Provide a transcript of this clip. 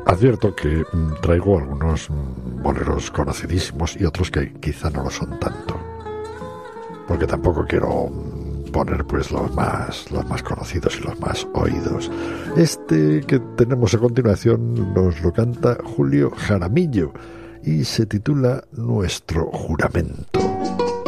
Advierto que traigo algunos boleros conocidísimos y otros que quizá no lo son tanto, porque tampoco quiero poner pues los más conocidos y los más oídos. Este que tenemos a continuación nos lo canta Julio Jaramillo y se titula Nuestro Juramento.